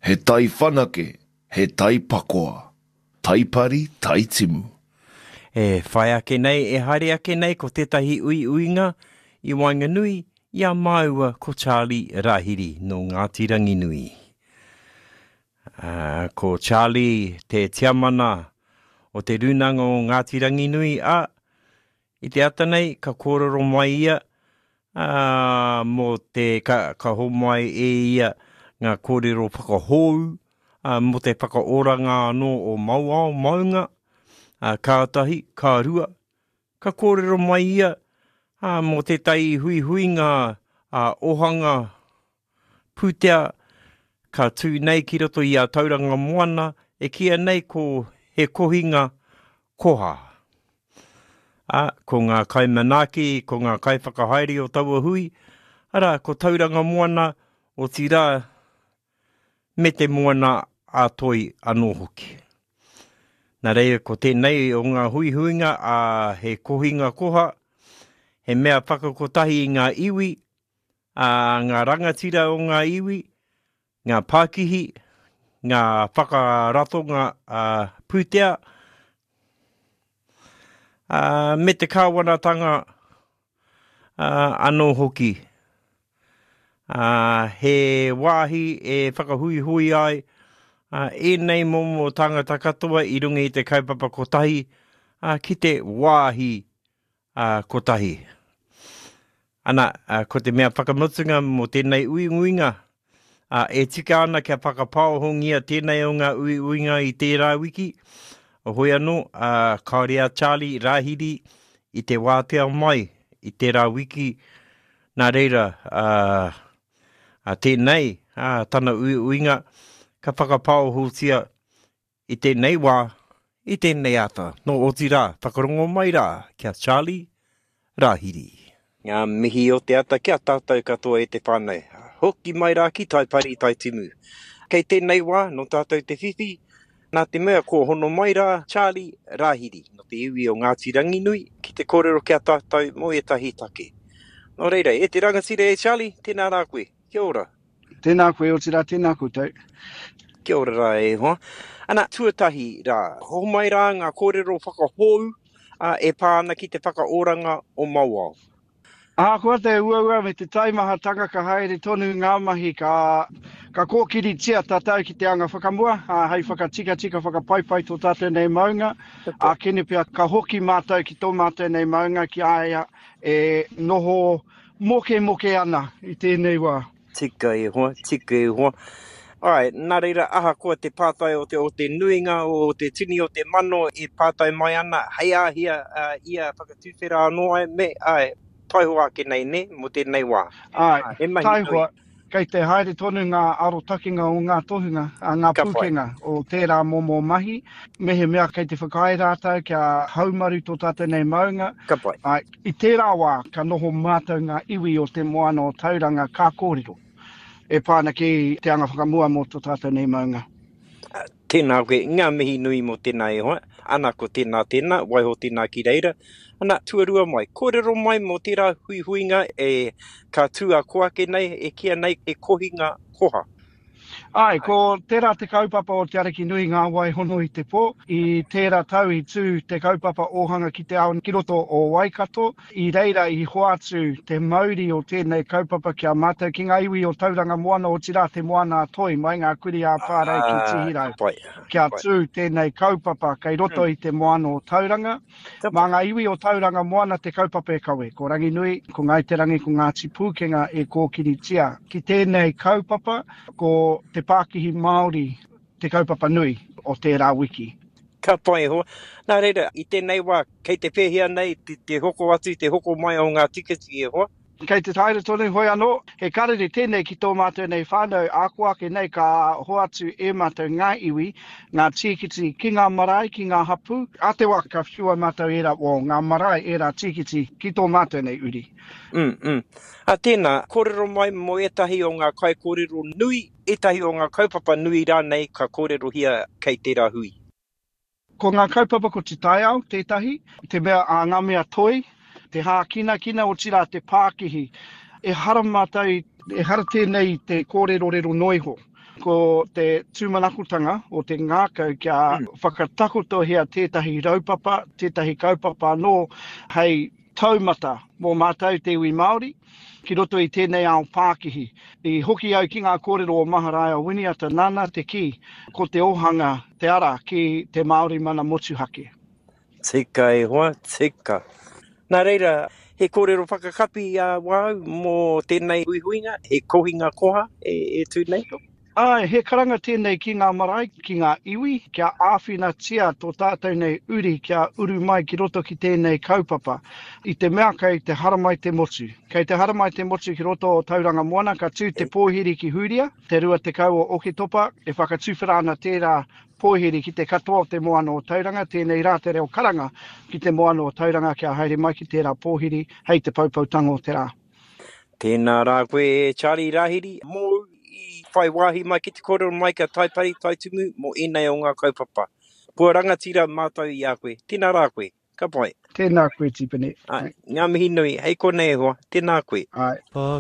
He tai whanake, he tai pakoa. Taipari, tai timu. E whai ake nei, e haere ake nei ko tētahi uinga i Wainganui, ia maua ko Charlie Rahiri no Ngāti Ranginui. Ko Charlie te tiamana o te runanga o Ngāti Ranginui i te ata nei ka kōrero mai ia mō te ka ho mai ia ngā kōrero whakahou mō te whakaoranga anō o mauao maunga kātahi, kārua, ka kōrero mai ia mō te tai hui ngā ohanga pūtea ka tū nei ki roto i a tauranga moana e kia nei ko he kohinga koha. Ko ngā kaimanaki, ko ngā kaiwhakahaere o taua hui, ara ko tauranga moana o tira me te moana a toi anō hoki. Nā reira ko tēnei o ngā huihuinga he kohinga koha, he mea whakakotahi i ngā iwi, ngā rangatira o ngā iwi, ngā pākihi, ngā whakaratonga pūtea, me te kāwanatanga anō hoki. He wāhi e whakahuihui ai, e nei momo tangata katoa i runga i te kaupapa kotahi, ki te wāhi kotahi. Ana, ko te mea whakamutunga mo tēnei uinga, e tika ana kia whakapauhongia tēnei o ngā uinga i tērā wiki, o hoi anō, kaurea Charlie Rahiri i te wātea mai i tērā wiki, nā reira, tēnei, tana uinga, ka whakapauhotia i tēnei wā, i tēnei ata, no oti rā, whakarongo mai rā, kia Charlie Rahiri. Ngā mihi o te ata kia tātou katoa e te whānau, hoki mai rā ki Taipari tai timu. Kei tēnei wā, no tātou te whiwhi, nā te mea ko hono mai rā Charlie Rahiri, no te iwi o Ngāti Ranginui, ki te kōrero kia tātou mo etahi take. No reira, e te rangatira e Charlie, tēnā rā koe, kia ora. Tēnā koe o tira, tēnā koutou. Kia ora rā e hoa. Ana, tuatahi rā, ho mai rā ngā kōrero whakahou, e pāna ki te whakaoranga o mauao. Kua te ua me te taimahatanga ka haere tonu ngā mahi ka kōkiri tia tātou ki te anga whakamua, hei whakatika whakapaipai tō tātou nei maunga, kene pia ka hoki mātou ki tō mātou nei maunga ki aia e noho moke ana i tēnei wā. Tika e hoa. Ai, nā reira aha koa te pātai o te nuinga o te tini o te mano e pātai mai ana, hei ahia ia whakatuwhera anō ai me, taihoa ke nei ne, mo tēnei wā. Taihoa, kei te haere tonu ngā arotakinga o ngā tohunga, ngā pūkenga o tērā momo mahi, mehe mea kei te whakae rātou kia haumaru tō tātou nei maunga. I tērā wā, ka noho mātou ngā iwi o te moana o tauranga kā kōrero. E pāna ki te anga whakamua mō tō tātou nei maunga. Tēnā koe, ngā mihi nui mō tēnā e hoa, ana ko tēnā, waiho tēnā ki reira. Ana, tuarua mai, kōrero mai mō tērā huihuinga e ka tua koake nei, e kia nei e kohinga koha. Ko tērā te kaupapa o te ariki nui ngā waihono i te pō, i tērā tau i tū te kaupapa ohanga ki te ao ki roto o Waikato, i reira i hoatu te mauri o tēnei kaupapa kia mātou ki ngā iwi o tauranga moana o tira te moana toi mai ngā kuri a pārei ki Tihirau. Kia tū tēnei kaupapa kei roto i te moana o tauranga, mā ngā iwi o tauranga moana te kaupapa e kawe, ko Ranginui, ko Ngaiterangi, ko Ngāti Pūkenga e kōkiri tia. Ki tēnei kaupapa, ko te Pākihi Māori, te kaupapa nui o tērā wiki. Ka pai hoa. Nā reira, i tēnei wā, kei te whehia nei, te hoko atu, te hoko mai o ngā tiketi e hoa. Kei te taere tonu hoi anō, he karere tēnei ki tō mātou nei whānau, ākua ke nei ka hoatu e mātou ngā iwi, ngā tiketi ki ngā marae, ki ngā hapu, a te wā ka whiua mātou era o ngā marae era tiketi ki tō mātou nei uri. Tēnā, kōrero mai mo etahi o ngā kai kōrero nui, etahi o ngā kaupapa nui rā nei ka kōrero hia kei tērā hui. Ko ngā kaupapa ko te taiao, tētahi, te mea ngā mea toi, te hā kina o tira te Pākihi, e hara mātou, e hara tēnei te kōrero noiho. ko te tūmanakutanga o te ngākau kia whakatakotohia tētahi raupapa, tētahi kaupapa anō hei taumata mō mātou te iwi Māori, ki roto i tēnei ao Pākihi. I hoki au ki ngā kōrero o Maharaja Winiata Nana te ki, ko te ohanga te ara ki te Māori mana motuhake. Tika e hoa, tika. Nā reira, he kōrero whakakapi wau mō tēnei huihuinga, he kohinga koha e tūnei? Ai, he karanga tēnei ki ngā marae, ki ngā iwi, kia āwhina tia tō tātou nei uri, kia uru mai ki roto ki tēnei kaupapa. I te mea kei te haramai te motu. Kei te haramai te motu ki roto o Tauranga Moana, ka tū te pōhiri ki Huria, te rua te kau o Oketopa, e whakatūwhirana tērā pōhiri ki te katoa o te moana o Tauranga, tēnei rā te reo karanga ki te moana o Tauranga, kia haere mai ki tērā pōhiri, hei te paupautanga o te rā. Tēnā rā koe, Charlie Rahiri, mō i whai wāhi mai ki te kōrero mai ka taipari, taitumu, mō enei o ngā kaupapa. Pua rangatira mātou i a koe. Tēnā rā koe, ka pai. Tēnā koe, Tipene. Ngā mihi nui, hei konei hoa, tēnā koe. Ai.